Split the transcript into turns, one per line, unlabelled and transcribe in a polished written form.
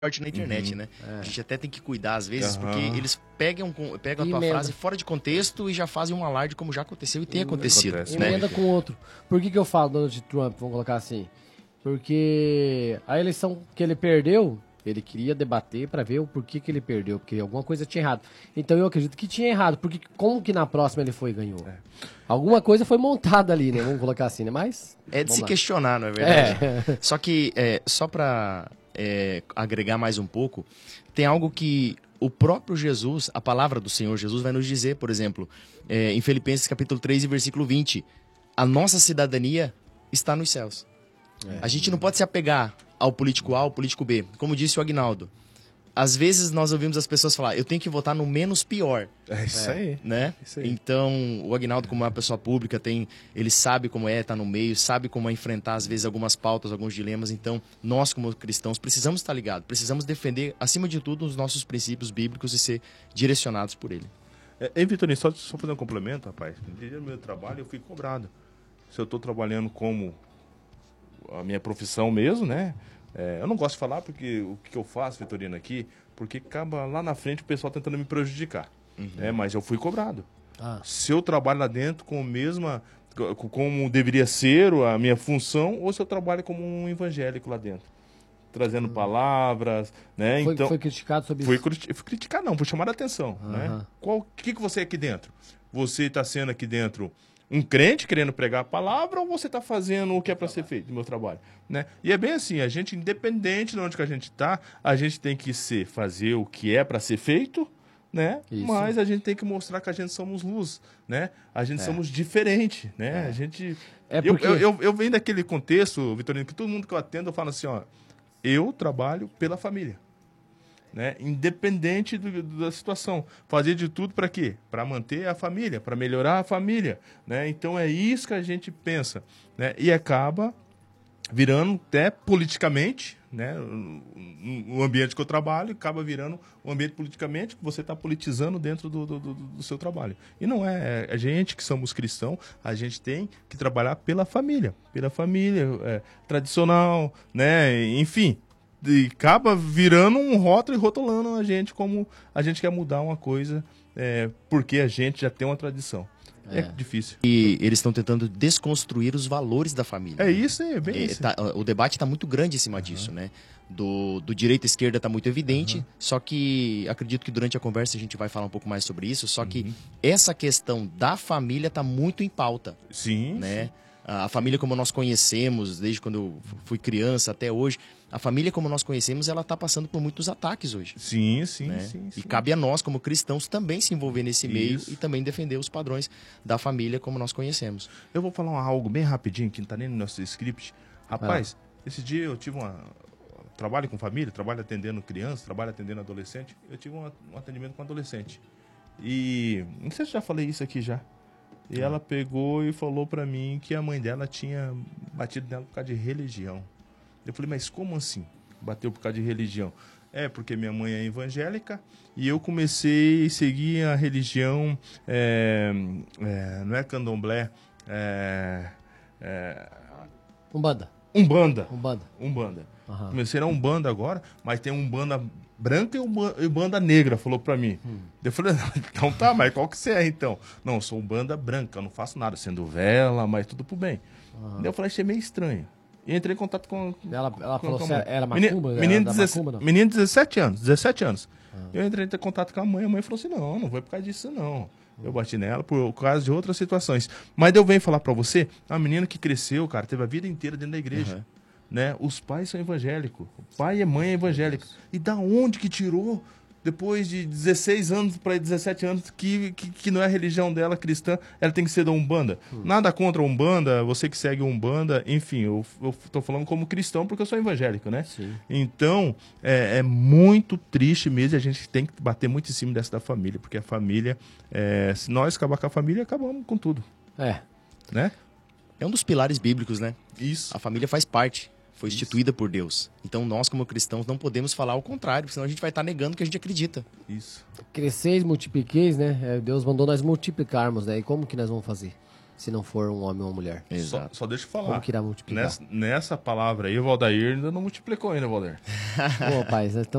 na internet, né? A gente até tem que cuidar às vezes, porque eles pegam a tua
Emenda.
frase fora de contexto e já fazem um alarde como já aconteceu e tem acontecido,
Acontece.
né?
Emenda com outro. Por que eu falo Donald Trump, vamos colocar assim? Porque a eleição que ele perdeu, ele queria debater pra ver o porquê que ele perdeu, porque alguma coisa tinha errado. Então eu acredito que tinha errado, porque como que na próxima ele foi e ganhou? Alguma coisa foi montada ali, né? Vamos colocar assim, né? Mas
É de
vamos
se
lá.
questionar, não é verdade? Só que, só para agregar mais um pouco, tem algo que o próprio Jesus, a palavra do Senhor Jesus vai nos dizer, por exemplo, em Filipenses capítulo 3 e versículo 20, a nossa cidadania está nos céus. A gente não pode se apegar ao político A, ao político B. Como disse o Agnaldo, às vezes nós ouvimos as pessoas falar, eu tenho que votar no menos pior.
É isso aí.
Né?
Isso aí.
Então, o Agnaldo, como é uma pessoa pública, ele sabe como tá no meio, sabe como é enfrentar, às vezes, algumas pautas, alguns dilemas. Então, nós, como cristãos, precisamos estar ligados, precisamos defender, acima de tudo, os nossos princípios bíblicos e ser direcionados por ele.
Vitorino, só fazer um complemento, rapaz. No meu trabalho, eu fui cobrado. Se eu estou trabalhando como a minha profissão mesmo, né? Eu não gosto de falar porque o que eu faço, Vitorino, aqui, porque acaba lá na frente o pessoal tentando me prejudicar. Mas eu fui cobrado. Se eu trabalho lá dentro com a mesma, como deveria ser a minha função, ou se eu trabalho como um evangélico lá dentro, trazendo palavras, né?
Foi,
Então,
foi criticado sobre
fui
isso.
criticar não, fui chamar a atenção, né? O que você é aqui dentro? Você está sendo aqui dentro um crente querendo pregar a palavra ou você está fazendo o que é para ser feito no meu trabalho, né? E é bem assim, a gente, independente de onde que a gente está, a gente tem que fazer o que é para ser feito, né?
Isso.
Mas a gente tem que mostrar que a gente somos luz, né? A gente somos diferente, né? A gente...
porque...
eu venho daquele contexto, Vitorino, que todo mundo que eu atendo, eu falo assim, ó, eu trabalho pela família. Né? Independente da situação. Fazer de tudo para quê? Para manter a família, para melhorar a família. Né? Então é isso que a gente pensa. Né? E acaba virando até politicamente, né? O ambiente que eu trabalho acaba virando um ambiente politicamente que você está politizando dentro do seu trabalho. E não é. A gente que somos cristãos, a gente tem que trabalhar pela família tradicional, né? Enfim. E acaba virando um rótulo e rotulando a gente como a gente quer mudar uma coisa porque a gente já tem uma tradição. É difícil.
E eles estão tentando desconstruir os valores da família.
É isso, é bem isso.
O debate está muito grande em cima disso, né? Do direita e esquerda está muito evidente, só que acredito que durante a conversa a gente vai falar um pouco mais sobre isso, só que essa questão da família está muito em pauta.
Sim.
Né? A família como nós conhecemos, desde quando eu fui criança até hoje, a família como nós conhecemos, ela está passando por muitos ataques hoje.
Sim.
E cabe a nós, como cristãos, também se envolver nesse meio e também defender os padrões da família como nós conhecemos.
Eu vou falar algo bem rapidinho, que não está nem no nosso script. Rapaz, esse dia eu tive trabalho com família, trabalho atendendo criança, trabalho atendendo adolescente. Eu tive um atendimento com adolescente. E não sei se eu já falei isso aqui já. E ela pegou e falou pra mim que a mãe dela tinha batido nela por causa de religião. Eu falei, mas como assim? Bateu por causa de religião? Porque minha mãe é evangélica e eu comecei a seguir a religião, não é candomblé,
Umbanda.
Umbanda. Comecei na Umbanda agora, mas tem Umbanda branca e Umbanda negra, falou pra mim. Eu falei, então tá, mas qual que você é então? Não, eu sou Umbanda branca, eu não faço nada, sendo vela, mas tudo pro bem. Daí eu falei, achei meio estranho. E entrei em contato com...
Ela falou
com
que
a mãe.
era macumba?
Menino de 17 anos. Eu entrei em contato com a mãe falou assim, não vou por causa disso não. Eu bati nela por causa de outras situações. Mas eu venho falar pra você, uma menina que cresceu, cara, teve a vida inteira dentro da igreja. Né? Os pais são evangélicos. O pai e a mãe é evangélico. E da onde que tirou, depois de 16 anos para 17 anos, que não é a religião dela cristã, ela tem que ser da Umbanda? Nada contra a Umbanda, você que segue a Umbanda, enfim, eu tô falando como cristão porque eu sou evangélico, né?
Sim.
Então, é muito triste mesmo, a gente tem que bater muito em cima dessa da família, porque a família, se nós acabar com a família, acabamos com tudo. Né?
É um dos pilares bíblicos, né?
Isso.
A família faz parte. Foi instituída por Deus. Então nós, como cristãos, não podemos falar o contrário, senão a gente vai estar negando o que a gente acredita.
Isso.
Cresceis, multipliqueis, né? Deus mandou nós multiplicarmos, né? E como que nós vamos fazer? se não for um homem ou uma mulher?
Exato.
Só deixa eu falar.
Como que irá multiplicar?
Nessa palavra aí, o Valdair ainda não multiplicou ainda, Valdair.
Pô, pai, nós